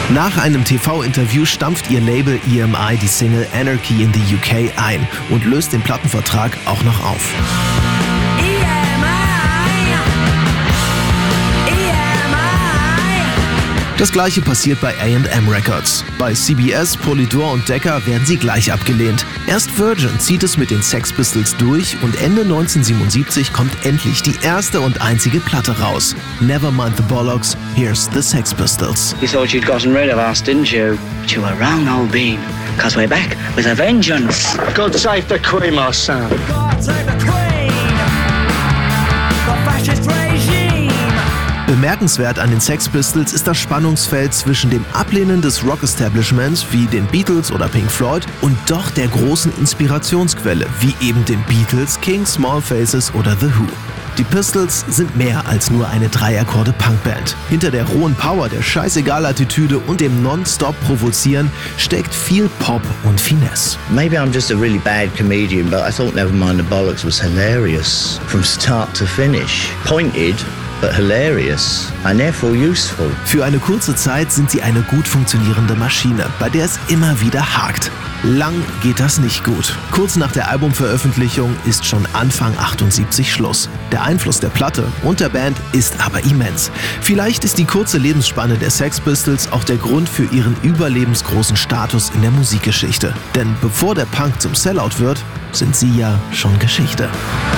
Nach einem TV-Interview stampft ihr Label EMI die Single Anarchy in the UK ein und löst den Plattenvertrag auch noch auf. Das gleiche passiert bei A&M Records. Bei CBS, Polydor und Decca werden sie gleich abgelehnt. Erst Virgin zieht es mit den Sex Pistols durch und Ende 1977 kommt endlich die erste und einzige Platte raus. Never mind the bollocks, here's the Sex Pistols. You thought you'd gotten rid of us, didn't you? But you were wrong, old bean. 'Cause we're back with a vengeance. God save the Queen, my son. God save the Queen, the fascist regime. Bemerkenswert an den Sex Pistols ist das Spannungsfeld zwischen dem Ablehnen des Rock-Establishments wie den Beatles oder Pink Floyd und doch der großen Inspirationsquelle wie eben den Beatles, Kings, Small Faces oder The Who. Die Pistols sind mehr als nur eine Drei-Akkorde-Punkband. Hinter der rohen Power, der Scheißegal-Attitüde und dem Non-Stop-Provozieren steckt viel Pop und Finesse. Maybe I'm just a really bad comedian, but I thought Never Mind the Bollocks was hilarious from start to finish. Pointed, but hilarious and therefore useful. Für eine kurze Zeit sind sie eine gut funktionierende Maschine, bei der es immer wieder hakt. Lang geht das nicht gut. Kurz nach der Albumveröffentlichung ist schon Anfang 78 Schluss. Der Einfluss der Platte und der Band ist aber immens. Vielleicht ist die kurze Lebensspanne der Sex Pistols auch der Grund für ihren überlebensgroßen Status in der Musikgeschichte. Denn bevor der Punk zum Sellout wird, sind sie ja schon Geschichte.